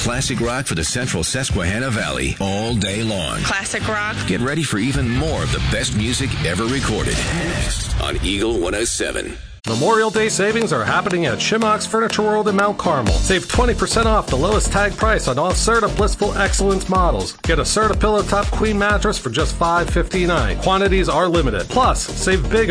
classic rock for the central Susquehanna Valley all day long. Classic rock. Get ready for even more of the best music ever recorded. Next on Eagle 107. Memorial Day savings are happening at Shimmock's Furniture World in Mount Carmel. Save 20% off the lowest tag price on all Serta Blissful Excellence models. Get a Serta Pillow Top Queen mattress for just $5.59. Quantities are limited. Plus, save big